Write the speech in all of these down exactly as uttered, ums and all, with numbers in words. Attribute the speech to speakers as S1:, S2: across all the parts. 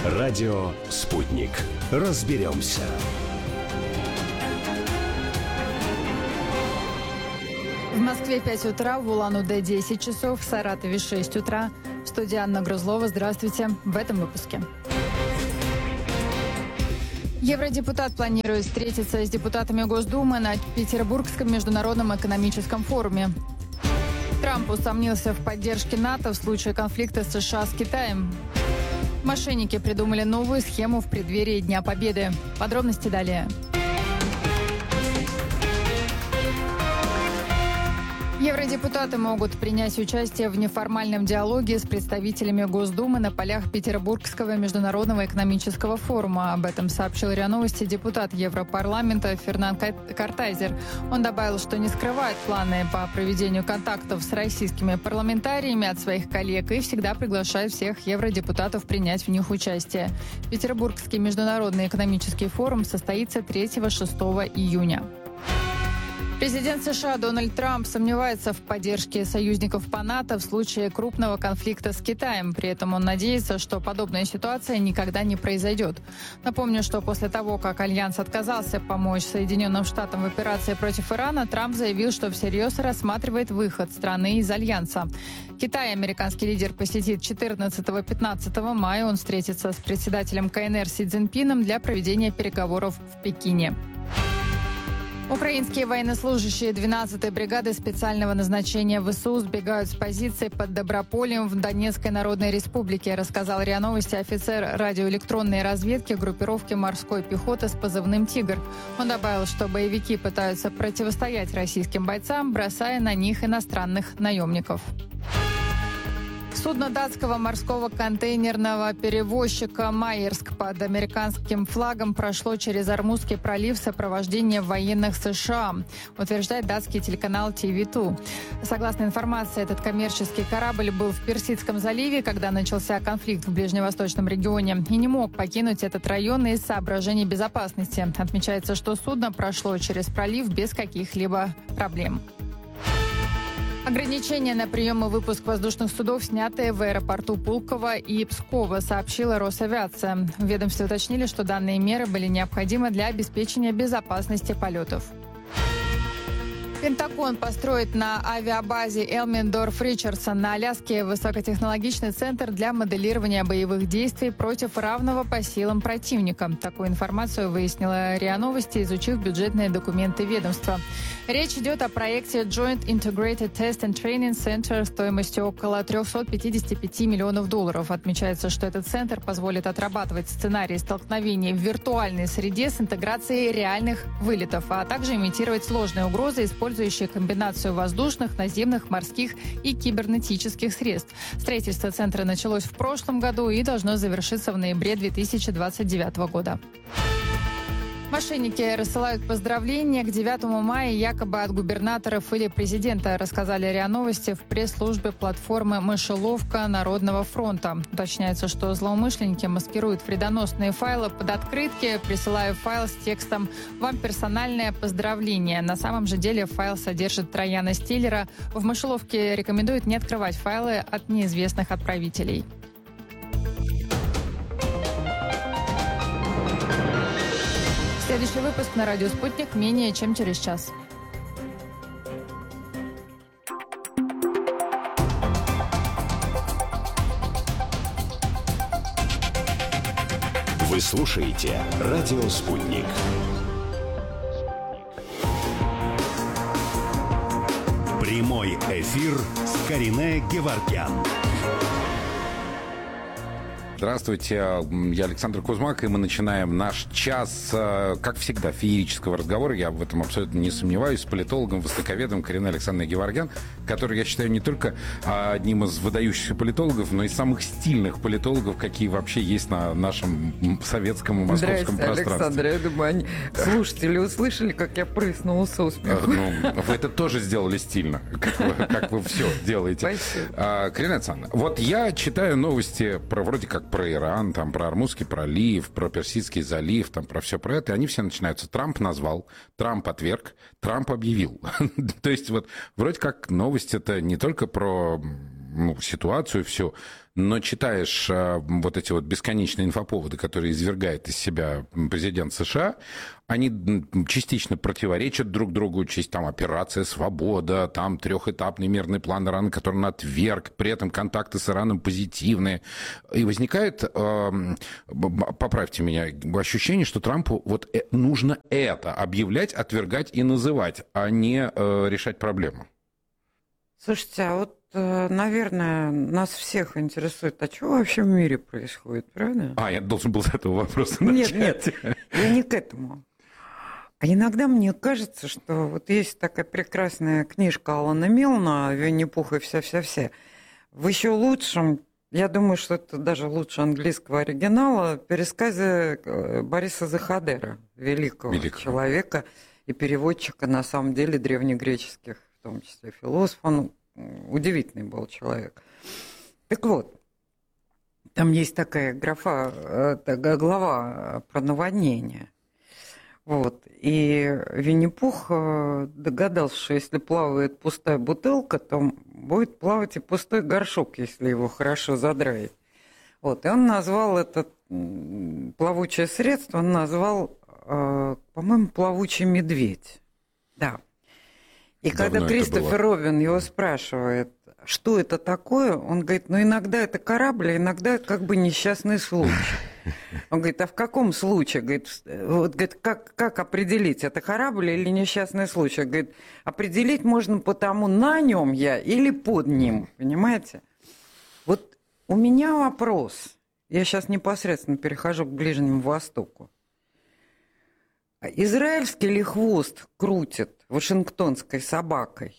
S1: Радио «Спутник». Разберемся.
S2: В Москве пять утра, в Улан-Удэ десять часов, в Саратове шесть утра. В студии Анна Грузлова. Здравствуйте. В этом выпуске. Евродепутат планирует встретиться с депутатами Госдумы на Петербургском международном экономическом форуме. Трамп усомнился в поддержке НАТО в случае конфликта США с Китаем. Мошенники придумали новую схему в преддверии Дня Победы. Подробности далее. Евродепутаты могут принять участие в неформальном диалоге с представителями Госдумы на полях Петербургского международного экономического форума. Об этом сообщил РИА Новости депутат Европарламента Фернан Картайзер. Он добавил, что не скрывает планы по проведению контактов с российскими парламентариями от своих коллег и всегда приглашает всех евродепутатов принять в них участие. Петербургский международный экономический форум состоится третьего-шестого июня. Президент США Дональд Трамп сомневается в поддержке союзников по НАТО в случае крупного конфликта с Китаем. При этом он надеется, что подобная ситуация никогда не произойдет. Напомню, что после того, как Альянс отказался помочь Соединенным Штатам в операции против Ирана, Трамп заявил, что всерьез рассматривает выход страны из Альянса. Китай американский лидер посетит четырнадцатого-пятнадцатого мая. Он встретится с председателем КНР Си Цзиньпином для проведения переговоров в Пекине. Украинские военнослужащие двенадцатой бригады специального назначения ВСУ сбегают с позиций под Доброполем в Донецкой Народной Республике, рассказал РИА Новости офицер радиоэлектронной разведки группировки морской пехоты с позывным «Тигр». Он добавил, что боевики пытаются противостоять российским бойцам, бросая на них иностранных наемников. Судно датского морского контейнерного перевозчика «Майерск» под американским флагом прошло через Ормузский пролив в сопровождении военных США, утверждает датский телеканал Ти Ви два. Согласно информации, этот коммерческий корабль был в Персидском заливе, когда начался конфликт в ближневосточном регионе, и не мог покинуть этот район из соображений безопасности. Отмечается, что судно прошло через пролив без каких-либо проблем. Ограничения на прием и выпуск воздушных судов сняты в аэропорту Пулково и Пскова, сообщила Росавиация. В ведомстве уточнили, что данные меры были необходимы для обеспечения безопасности полетов. Пентагон построит на авиабазе Элмендорф-Ричардсон на Аляске высокотехнологичный центр для моделирования боевых действий против равного по силам противника. Такую информацию выяснила РИА Новости, изучив бюджетные документы ведомства. Речь идет о проекте Joint Integrated Test and Training Center стоимостью около триста пятьдесят пять миллионов долларов. Отмечается, что этот центр позволит отрабатывать сценарии столкновений в виртуальной среде с интеграцией реальных вылетов, а также имитировать сложные угрозы, использующие комбинацию воздушных, наземных, морских и кибернетических средств. Строительство центра началось в прошлом году и должно завершиться в ноябре две тысячи двадцать девятого года. Мошенники рассылают поздравления к девятому мая якобы от губернаторов или президента, рассказали РИА Новости в пресс-службе платформы «Мышеловка Народного фронта». Уточняется, что злоумышленники маскируют вредоносные файлы под открытки, присылая файл с текстом «Вам персональное поздравление». На самом же деле файл содержит трояна стилера. В «Мышеловке» рекомендуют не открывать файлы от неизвестных отправителей. Следующий выпуск на радио «Спутник» менее чем через час.
S1: Вы слушаете радио «Спутник». Прямой эфир с Каринэ Геворгян.
S3: Здравствуйте, я Александр Кузьмак, и мы начинаем наш час, как всегда, феерического разговора. Я в этом абсолютно не сомневаюсь, с политологом, востоковедом Каринэ Александрой Геворгян, который, я считаю, не только одним из выдающихся политологов, но и самых стильных политологов, какие вообще есть на нашем советском и московском пространстве.
S4: Александр, я думаю, они... слушатели услышали, как я прыснула со смеху.
S3: Ну, вы это тоже сделали стильно, как вы, как вы все делаете.
S4: Спасибо.
S3: Каринэ Александровна, вот я читаю новости про вроде как про Иран, там, про Ормузский пролив, про Персидский залив, там, про все про это, и они все начинаются. Трамп назвал, Трамп отверг, Трамп объявил. То есть вот вроде как новость это не только про ну, ситуацию всю, но читаешь а, вот эти вот бесконечные инфоповоды, которые извергает из себя президент США, они частично противоречат друг другу, часть там операция «Свобода», там трехэтапный мирный план Ирана, который он отверг, при этом контакты с Ираном позитивные. И возникает, э, поправьте меня, ощущение, что Трампу вот нужно это объявлять, отвергать и называть, а не э, решать проблему.
S4: Слушайте, а вот, наверное, нас всех интересует, а что вообще в мире происходит, правда?
S3: А, я должен был с этого вопроса начать.
S4: Нет, нет, я не к этому. А иногда мне кажется, что вот есть такая прекрасная книжка Алана Милна «Винни-Пух и вся-вся-вся». В еще лучшем, я думаю, что это даже лучше английского оригинала, пересказе Бориса Захадера, великого Великого. человека и переводчика, на самом деле, древнегреческих, в том числе философ. Он удивительный был человек. Так вот, там есть такая графа, такая глава про наводнение. Вот. И Винни-Пух догадался, что если плавает пустая бутылка, то будет плавать и пустой горшок, если его хорошо задраить. Вот. И он назвал это плавучее средство, он назвал, по-моему, плавучий медведь. Да. И Давно когда Кристофер Робин его спрашивает, что это такое, он говорит, ну иногда это корабль, а иногда это как бы несчастный случай. Он говорит, а в каком случае? Говорит, вот, говорит, как, как определить, это корабль или несчастный случай? Говорит, определить можно потому, на нем я или под ним, понимаете? Вот у меня вопрос, я сейчас непосредственно перехожу к Ближнему Востоку. Израильский ли хвост крутит вашингтонской собакой?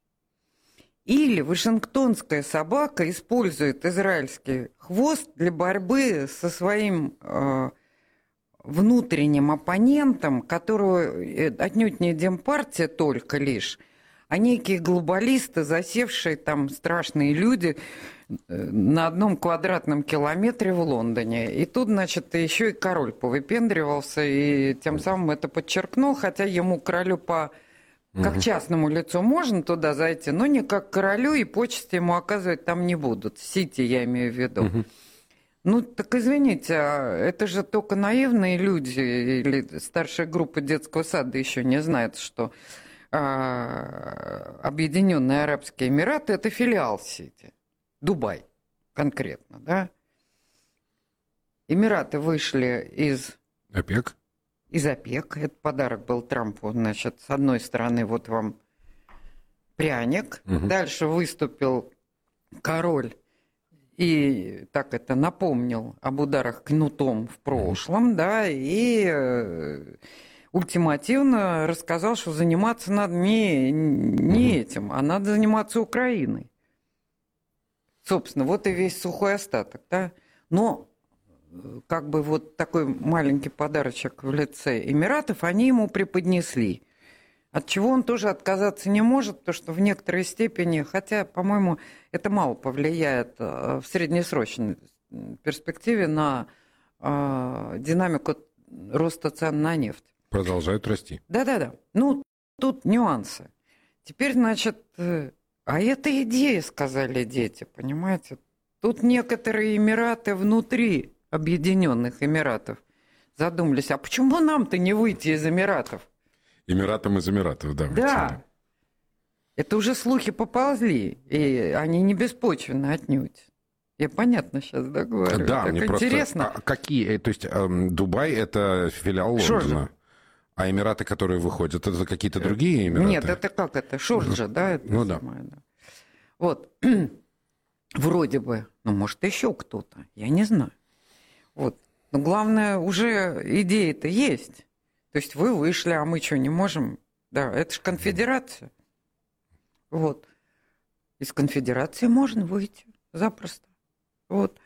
S4: Или вашингтонская собака использует израильский хвост для борьбы со своим э, внутренним оппонентом, которого отнюдь не демпартия только лишь, а некие глобалисты, засевшие там страшные люди на одном квадратном километре в Лондоне. И тут, значит, еще и король повыпендривался, и тем самым это подчеркнул, хотя ему, королю, по... как частному лицу можно туда зайти, но не как королю, и почести ему оказывать там не будут. Сити, я имею в виду. Угу. Ну, так извините, а это же только наивные люди или старшая группа детского сада еще не знает, что а, Объединенные Арабские Эмираты – это филиал Сити. Дубай конкретно, да? Эмираты вышли из...
S3: ОПЕК?
S4: Из ОПЕК. Это подарок был Трампу. Значит, с одной стороны, вот вам пряник. Угу. Дальше выступил король и так это напомнил об ударах кнутом в прошлом, угу. да, и э, ультимативно рассказал, что заниматься надо не, не угу. этим, а надо заниматься Украиной. Собственно, вот и весь сухой остаток, да. Но как бы вот такой маленький подарочек в лице Эмиратов они ему преподнесли. От чего он тоже отказаться не может, потому что в некоторой степени, хотя, по-моему, это мало повлияет в среднесрочной перспективе на э, динамику роста цен на нефть.
S3: Продолжают расти.
S4: Да-да-да. Ну, тут нюансы. Теперь, значит, э, а это идея, сказали дети, понимаете? Тут некоторые Эмираты внутри Объединенных Эмиратов задумались, а почему нам-то не выйти из Эмиратов?
S3: Эмиратам из Эмиратов, да.
S4: Да. Это уже слухи поползли, и они не беспочвенны отнюдь. Я понятно сейчас, да, говорю?
S3: Да,
S4: так
S3: мне
S4: интересно.
S3: Просто... А какие? То есть эм, Дубай – это филиал Лондона. Шорджа. А Эмираты, которые выходят, это какие-то другие Эмираты?
S4: Нет, это как это? Шорджа, да? Это
S3: ну да.
S4: Самое, да. Вот. Вроде бы. Ну, может, еще кто-то. Я не знаю. Вот. Но главное, уже идея-то есть. То есть вы вышли, а мы что, не можем? Да, это же конфедерация. Вот. Из конфедерации можно выйти запросто. Вот.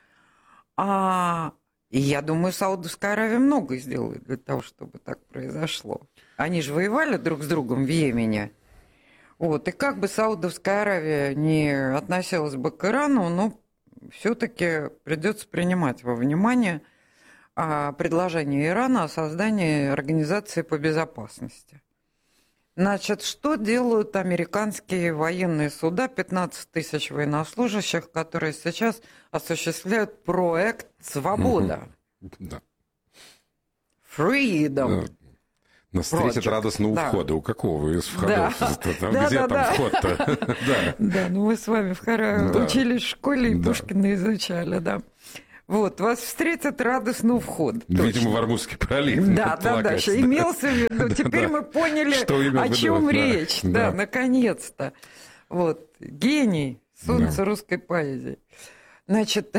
S4: А и я думаю, Саудовская Аравия многое сделает для того, чтобы так произошло. Они же воевали друг с другом в Йемене. Вот. И как бы Саудовская Аравия не относилась бы к Ирану, но все-таки придется принимать во внимание предложение Ирана о создании организации по безопасности. Значит, что делают американские военные суда, пятнадцать тысяч военнослужащих, которые сейчас осуществляют проект «Свобода».
S3: Да.
S4: Freedom.
S3: Нас встретят радостно у
S4: да.
S3: входа. У какого из входов?
S4: Да.
S3: Там,
S4: Да,
S3: где
S4: да,
S3: там
S4: да.
S3: вход-то? Да.
S4: Да, ну мы с вами в Хара...
S3: Да.
S4: учились в школе и
S3: Да.
S4: Пушкина изучали, да. Вот, вас встретят радостно у входа.
S3: Видимо,
S4: точно.
S3: в Армузский пролив.
S4: Да, да, да, что имелся в виду.
S3: Да,
S4: Теперь
S3: да.
S4: мы поняли,
S3: Что имел в
S4: о
S3: виду,
S4: чем
S3: да.
S4: речь.
S3: Да.
S4: Да, наконец-то. Вот, гений, солнце
S3: Да.
S4: русской поэзии. Значит,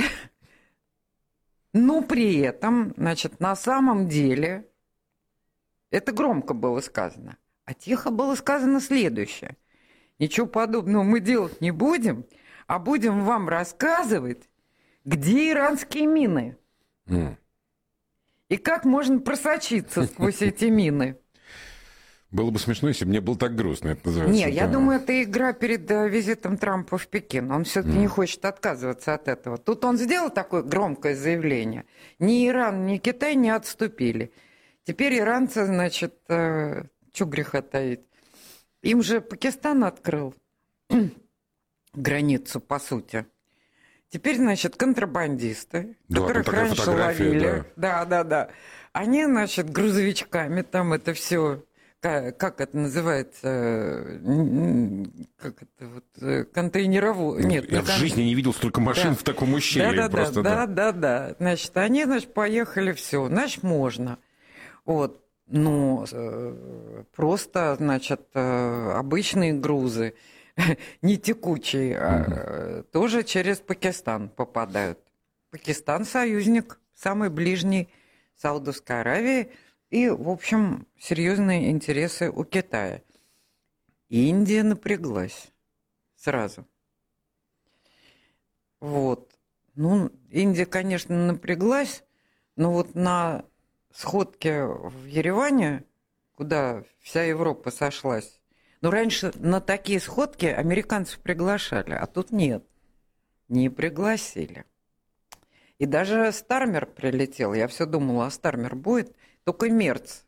S4: но при этом, значит, на самом деле, это громко было сказано, а тихо было сказано следующее. Ничего подобного мы делать не будем, а будем вам рассказывать, где иранские мины.
S3: М.
S4: И как можно просочиться сквозь эти мины.
S3: Было бы смешно, если бы мне было так грустно. Это называется.
S4: Не, я
S3: Да.
S4: думаю, это игра перед э, визитом Трампа в Пекин. Он все-таки
S3: Mm.
S4: не хочет отказываться от этого. Тут он сделал такое громкое заявление. Ни Иран, ни Китай не отступили. Теперь иранцы, значит, э, чё греха таить. Им же Пакистан открыл границу, по сути. Теперь, значит, контрабандисты,
S3: Да,
S4: которых
S3: там такая
S4: раньше
S3: фотография,
S4: ловили. Да, да, да. Они, значит, грузовичками там это все, как, как это называется, м, как это вот, э, контейнерово... Нет,
S3: Я
S4: не
S3: в
S4: кон-
S3: жизни не видел столько машин
S4: Да.
S3: в таком ущелье.
S4: Да, да,
S3: просто,
S4: да, да, да, да. Значит, они, значит, поехали, все, значит, можно. Вот, ну, э, просто, значит, э, обычные грузы, не текучие, а, тоже через Пакистан попадают. Пакистан союзник, самый ближний Саудовской Аравии, и, в общем, серьезные интересы у Китая. Индия напряглась сразу. Вот. Ну, Индия, конечно, напряглась, но вот на сходке в Ереване, куда вся Европа сошлась, ну, раньше на такие сходки американцев приглашали, а тут нет, не пригласили. И даже Стармер прилетел. Я все думала, а Стармер будет, только Мерц.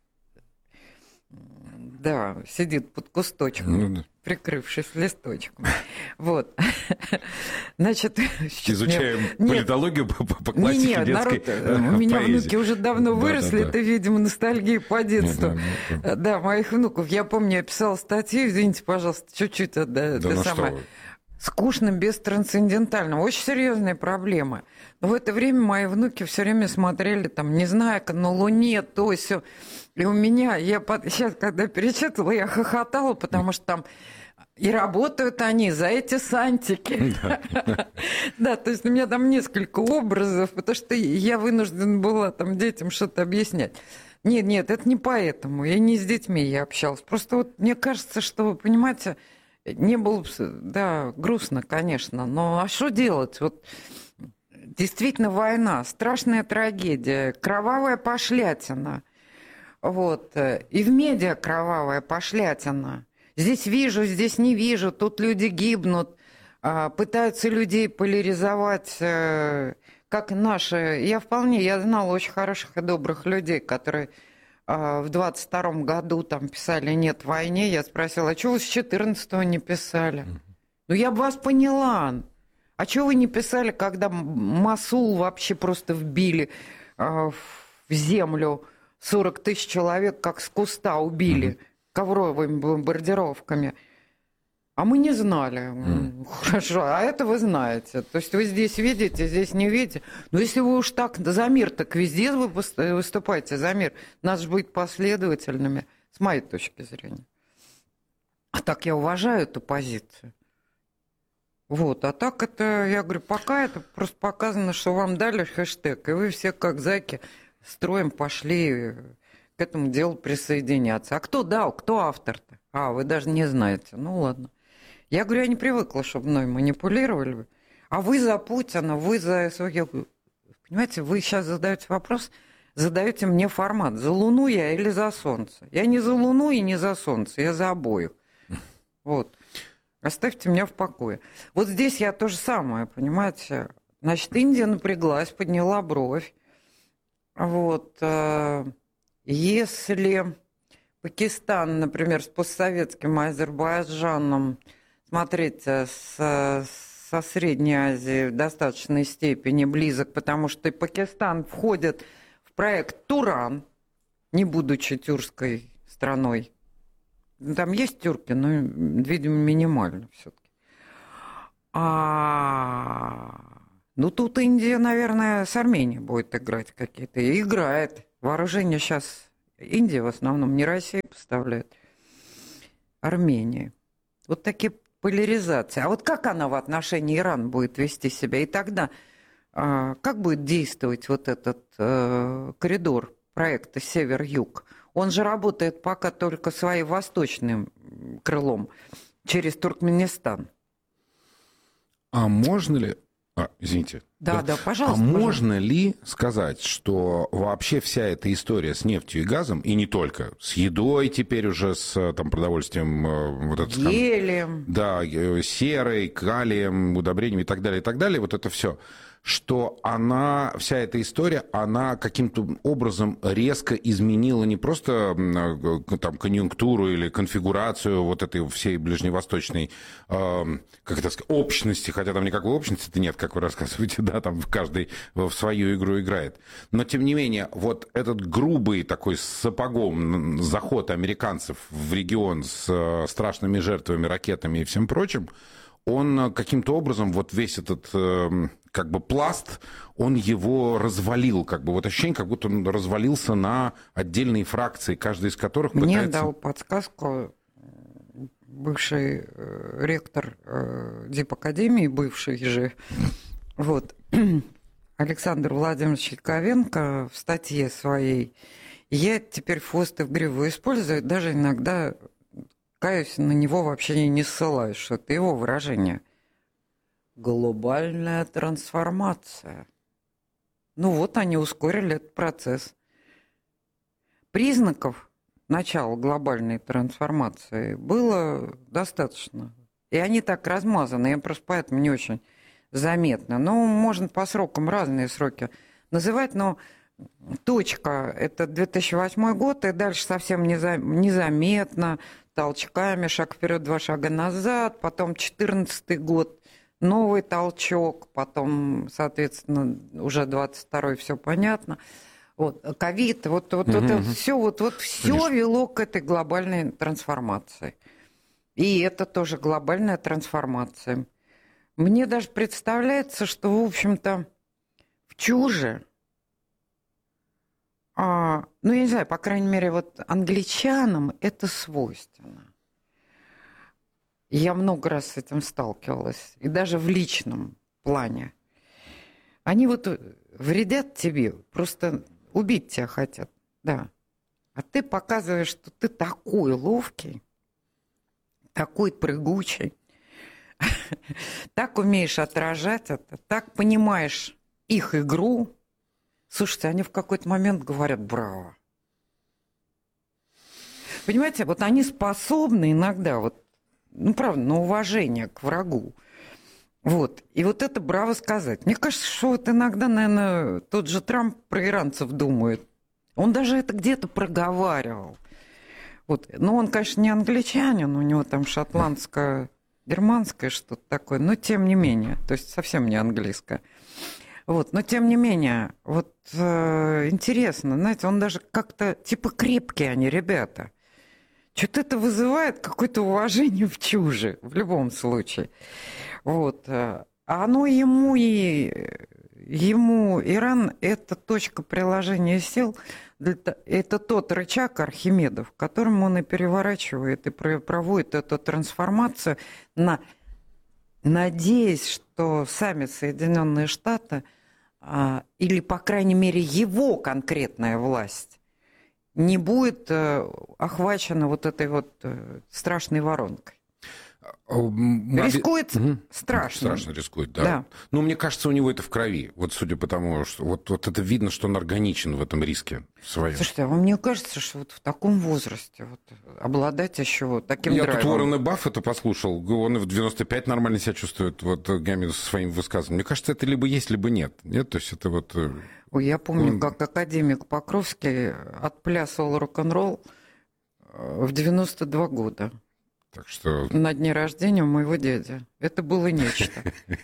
S4: Да, сидит под кусточком,
S3: Ну, да.
S4: прикрывшись листочком. Вот. Значит,
S3: Изучаем
S4: Нет.
S3: политологию по, по- по
S4: Не,
S3: классике
S4: не,
S3: детской
S4: народ,
S3: э,
S4: у меня
S3: поэзии.
S4: внуки уже давно
S3: Да,
S4: выросли,
S3: да, да.
S4: это, видимо, ностальгия по детству.
S3: Ну, да, ну,
S4: Да, моих внуков. Я помню, я писала статью, извините, пожалуйста, чуть-чуть, да,
S3: Да
S4: это
S3: ну что
S4: самое.
S3: вы.
S4: Скучно без трансцендентального. Очень серьезные проблемы. Но в это время мои внуки все время смотрели, там, не знаю, на Луне, то все. И у меня, я под... сейчас, когда перечитывала, я хохотала, потому что там и работают они за эти сантики. Да, то есть у меня там несколько образов, потому что я вынуждена была там детям что-то объяснять. Нет, нет, это не поэтому. Я не с детьми я общалась. Просто вот мне кажется, что, вы понимаете, не было бы, да, грустно, конечно, но а что делать? Вот действительно война, страшная трагедия, кровавая пошлятина. Вот. И в медиа кровавая пошлятина. Здесь вижу, здесь не вижу, тут люди гибнут, пытаются людей поляризовать, как наши. Я вполне, я знала очень хороших и добрых людей, которые в двадцать втором году там писали «нет войне». Я спросила, а что вы с четырнадцатого не писали? Ну, я бы вас поняла. А что вы не писали, когда Мосул вообще просто вбили в землю, сорок тысяч человек как с куста убили ковровыми бомбардировками? А мы не знали. Mm. Хорошо, а это вы знаете. То есть вы здесь видите, здесь не видите. Но если вы уж так за мир, так везде вы выступаете за мир. Надо же быть последовательными, с моей точки зрения. А так я уважаю эту позицию. Вот, а так это, я говорю, пока это просто показано, что вам дали хэштег, и вы все как зайки строем пошли к этому делу присоединяться. А кто дал, кто автор-то? А, вы даже не знаете. Ну ладно. Я говорю, я не привыкла, чтобы мной манипулировали. А вы за Путина, вы за... Я говорю, понимаете, вы сейчас задаете вопрос, задаете мне формат, за Луну я или за Солнце. Я не за Луну и не за Солнце, я за обоих. Вот. Оставьте меня в покое. Вот здесь я то же самое, понимаете. Значит, Индия напряглась, подняла бровь. Вот. Если Пакистан, например, с постсоветским Азербайджаном, смотрите, с, со Средней Азией в достаточной степени близок, потому что и Пакистан входит в проект «Туран», не будучи тюркской страной. Там есть тюрки, но, видимо, минимально все-таки. А... Ну, тут Индия, наверное, с Арменией будет играть какие-то. И играет. Вооружение сейчас Индия в основном, не Россия поставляет. Армения. Вот такие поляризации. А вот как она в отношении Ирана будет вести себя? И тогда как будет действовать вот этот э, коридор проекта «Север-Юг»? Он же работает пока только своим восточным крылом через Туркменистан.
S3: А можно ли... А, извините.
S4: Да, да, да, пожалуйста.
S3: А
S4: пожалуйста.
S3: можно ли сказать, что вообще вся эта история с нефтью и газом, и не только, с едой теперь уже, с там, продовольствием... Вот это,
S4: гелием.
S3: Да, серой, калием, удобрениями и так далее, и так далее, вот это все, что она, вся эта история, она каким-то образом резко изменила не просто там, конъюнктуру или конфигурацию вот этой всей ближневосточной, э, как это сказать, общности, хотя там никакой общности-то нет, как вы рассказываете, да, там каждый в свою игру играет. Но, тем не менее, вот этот грубый такой с сапогом заход американцев в регион с страшными жертвами, ракетами и всем прочим, он каким-то образом, вот весь этот как бы пласт, он его развалил, как бы вот ощущение, как будто он развалился на отдельные фракции, каждая из которых пытается...
S4: Мне дал подсказку бывший ректор Дипакадемии, бывший же, вот, Александр Владимирович Яковенко в статье своей. Я теперь в хвост и в гриву использую, даже иногда... Каюсь, на него вообще не ссылаюсь, что это его выражение. Глобальная трансформация. Ну вот они ускорили этот процесс. Признаков начала глобальной трансформации было достаточно. И они так размазаны, я просто поэтому не очень заметно. Ну, можно по срокам разные сроки называть, но точка – это две тысячи восьмой год, и дальше совсем незаметно, толчками, шаг вперед, два шага назад, потом две тысячи четырнадцатый год, новый толчок, потом, соответственно, уже двадцать второй, все понятно. Вот, ковид, вот, вот, угу, это угу. все, вот, вот все вело к этой глобальной трансформации. И это тоже глобальная трансформация. Мне даже представляется, что, в общем-то, в чуже, А, ну, я не знаю, по крайней мере, вот англичанам это свойственно. Я много раз с этим сталкивалась, и даже в личном плане. Они вот вредят тебе, просто убить тебя хотят, да. А ты показываешь, что ты такой ловкий, такой прыгучий, так умеешь отражать это, так понимаешь их игру. Слушайте, они в какой-то момент говорят «браво». Понимаете, вот они способны иногда, вот, ну, правда, на уважение к врагу. Вот. И вот это «браво» сказать. Мне кажется, что вот иногда, наверное, тот же Трамп про иранцев думает. Он даже это где-то проговаривал. Вот. Но он, конечно, не англичанин, у него там шотландско-германское что-то такое, но тем не менее, то есть совсем не английское. Вот, но тем не менее, вот э, интересно, знаете, он даже как-то, типа, крепкие они, ребята. Что-то это вызывает какое-то уважение в чуже, в любом случае. Вот. А оно ему и... Ему Иран – это точка приложения сил, это тот рычаг Архимедов, которым он и переворачивает, и проводит эту трансформацию, на... надеясь, что сами Соединенные Штаты, или, по крайней мере, его конкретная власть, не будет охвачена вот этой вот страшной воронкой. Рискует угу. страшно.
S3: Страшно рискует, да.
S4: да.
S3: Но мне кажется, у него это в крови. Вот судя по тому, что вот, вот это видно, что он органичен в этом риске своем.
S4: Слушайте, а вам не кажется, что вот в таком возрасте вот, обладать еще таким
S3: Я
S4: драйвом?
S3: тут Уоррена Баффета послушал, он и в девяносто пять нормально себя чувствует, вот Гамин со своим высказыванием. Мне кажется, это либо есть, либо нет. Нет, то есть это вот...
S4: Ой, я помню,
S3: он...
S4: как академик Покровский отплясывал рок-н-ролл в девяносто два года.
S3: Так что...
S4: На дне рождения у моего дяди. Это было нечто.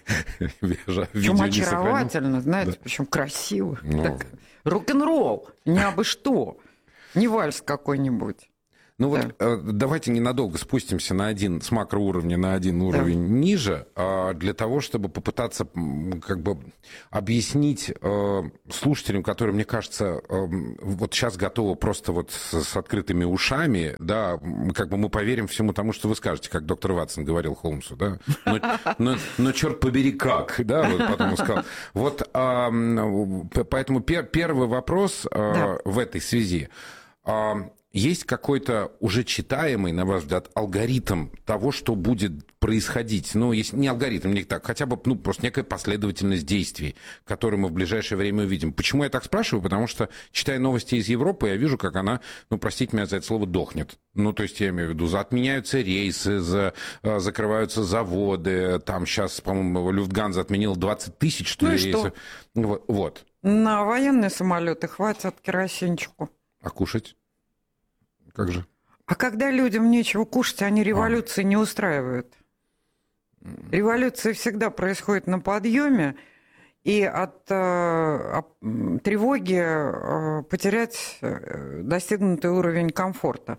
S4: Причем очаровательно, знаете, причем красиво. Рок-н-ролл, не абы что. Не вальс какой-нибудь.
S3: Ну
S4: да.
S3: вот э, давайте ненадолго спустимся на один, с макроуровня на один уровень да. ниже, э, для того, чтобы попытаться как бы объяснить э, слушателям, которые, мне кажется, э, вот сейчас готовы просто вот с, с открытыми ушами, да, как бы мы поверим всему тому, что вы скажете, как доктор Ватсон говорил Холмсу, да, но, но, но черт побери как, да, вот потом он сказал. Вот э, поэтому пер, первый вопрос э, да. в этой связи. Э, Есть какой-то уже читаемый, на ваш взгляд, алгоритм того, что будет происходить? Ну, есть не алгоритм, не так, хотя бы ну, просто некая последовательность действий, которую мы в ближайшее время увидим. Почему я так спрашиваю? Потому что, читая новости из Европы, я вижу, как она, ну, простите меня за это слово, дохнет. Ну, то есть, я имею в виду, отменяются рейсы, за, закрываются заводы. Там сейчас, по-моему, Люфтганза отменил двадцать тысяч, что ли,
S4: ну
S3: рейсов. Вот, вот.
S4: На военные самолеты хватит керосинчику.
S3: А кушать? Как же?
S4: А когда людям нечего кушать, они революции а. не устраивают. Революция всегда происходит на подъеме, и от э, тревоги э, потерять достигнутый уровень комфорта.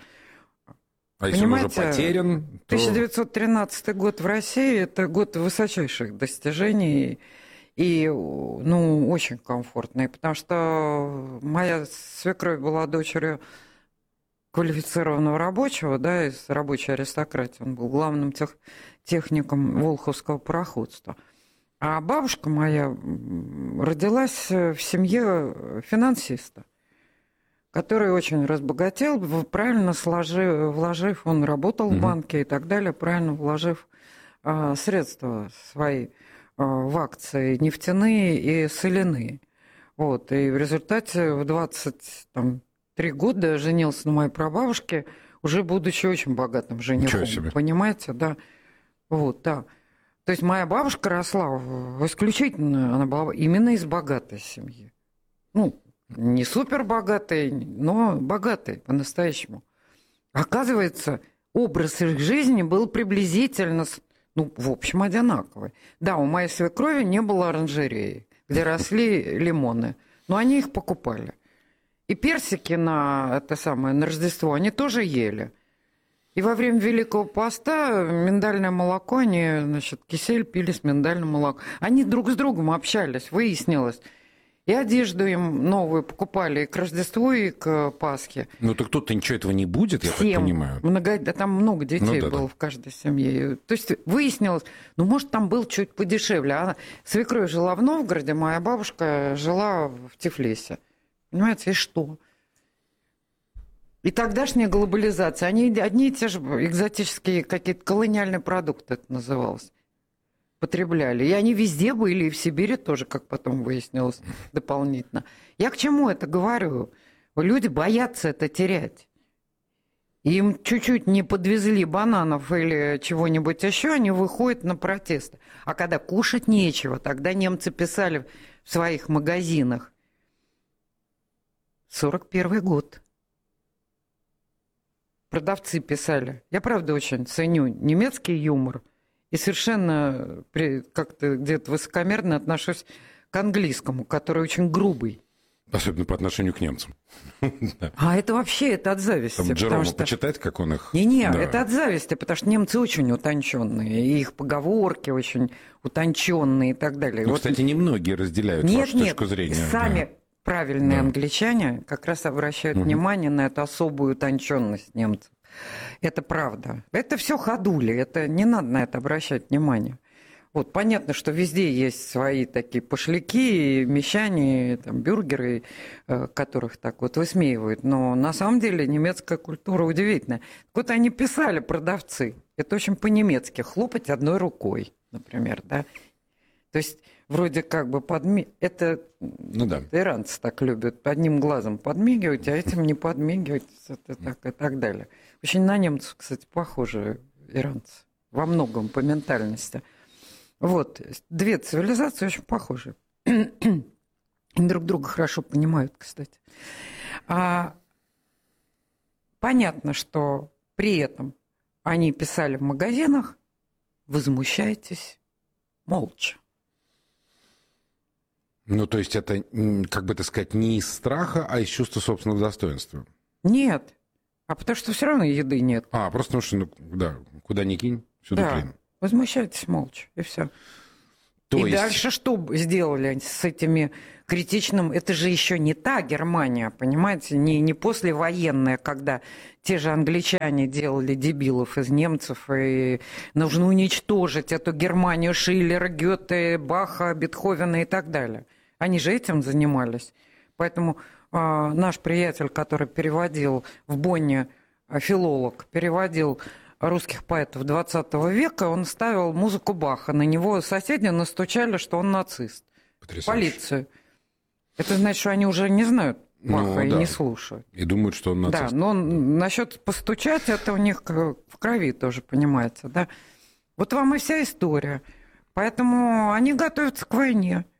S3: А если он уже потерян? То...
S4: тысяча девятьсот тринадцатый год в России – это год высочайших достижений и, ну, очень комфортный, потому что моя свекровь была дочерью квалифицированного рабочего, да, из рабочей аристократии. Он был главным тех, техником Волховского пароходства. А бабушка моя родилась в семье финансиста, который очень разбогател, правильно сложив, вложив, он работал в банке и так далее, правильно вложив а, средства свои а, в акции нефтяные и соляные. Вот. И в результате в двадцать три года женился на моей прабабушке, уже будучи очень богатым женихом. Понимаете, да. Вот, да. То есть моя бабушка росла в исключительно, она была именно из богатой семьи. Ну, не супер богатой, но богатой по-настоящему. Оказывается, образ их жизни был приблизительно, ну, в общем, одинаковый. Да, у моей свекрови не было оранжереи, где росли лимоны, но они их покупали. И персики на это самое, на Рождество они тоже ели. И во время Великого Поста миндальное молоко, они, значит, кисель пили с миндальным молоком. Они друг с другом общались, выяснилось. И одежду им новую покупали и к Рождеству, и к Пасхе.
S3: Ну, так тут-то ничего этого не будет, я
S4: Всем.
S3: так понимаю.
S4: Много, да, там много детей ну, да, было да. в каждой семье. То есть выяснилось, ну, может, там был чуть подешевле. А свекровь жила в Новгороде, моя бабушка жила в Тифлисе. Понимаете, и что? И тогдашняя глобализация, они одни и те же экзотические какие-то колониальные продукты, это называлось, потребляли. И они везде были, и в Сибири тоже, как потом выяснилось дополнительно. Я к чему это говорю? Люди боятся это терять. Им чуть-чуть не подвезли бананов или чего-нибудь еще, они выходят на протесты. А когда кушать нечего, тогда немцы писали в своих магазинах. сорок первый год. Продавцы писали. Я, правда, очень ценю немецкий юмор и совершенно как-то где-то высокомерно отношусь к английскому, который очень грубый.
S3: Особенно по отношению к немцам.
S4: А это вообще, это от зависти.
S3: Там Джерома что... почитать, как он их...
S4: Не-не, да. это от зависти, потому что немцы очень утонченные, и их поговорки очень утонченные и так далее.
S3: Ну,
S4: вот...
S3: кстати, немногие разделяют
S4: нет,
S3: вашу
S4: нет,
S3: точку зрения.
S4: Сами...
S3: Да.
S4: Правильные
S3: да.
S4: англичане как раз обращают угу. внимание на эту особую утонченность немцев. Это правда. Это все ходули, это не надо на это обращать внимание. Вот понятно, что везде есть свои такие пошляки, мещане, там, бюргеры, которых так вот высмеивают. Но на самом деле немецкая культура удивительная. Вот они писали, продавцы, это очень по-немецки, хлопать одной рукой, например, да. То есть вроде как бы подми... Это ну, да. иранцы так любят одним глазом подмигивать, а этим не подмигивать это так, и так далее. Очень на немцев, кстати, похожи иранцы. Во многом по ментальности. Вот. Две цивилизации очень похожи. Они друг друга хорошо понимают, кстати. А понятно, что при этом они писали в магазинах: возмущайтесь молча.
S3: Ну, то есть это, как бы так сказать, не из страха, а из чувства собственного достоинства.
S4: Нет. А потому что все равно еды нет.
S3: А, просто потому что, ну, да, куда ни кинь, всюду
S4: Да.
S3: клин.
S4: Возмущайтесь молча, и все.
S3: То
S4: и
S3: есть...
S4: дальше что сделали с этими критичным? Это же еще не та Германия, понимаете? Не, не послевоенная, когда те же англичане делали дебилов из немцев, и нужно уничтожить эту Германию Шиллера, Гёте, Баха, Бетховена и так далее. Они же этим занимались. Поэтому э, наш приятель, который переводил в Бонне, э, филолог, переводил русских поэтов двадцатого века, он ставил музыку Баха. На него соседи настучали, что он нацист.
S3: Потрясающе.
S4: Полицию. Это значит, что они уже не знают Баха,
S3: Ну,
S4: и
S3: да.
S4: не слушают.
S3: И думают, что он нацист.
S4: Да, но насчет постучать, это у них в крови тоже, понимаете, да. Вот вам и вся история. Поэтому они готовятся к войне.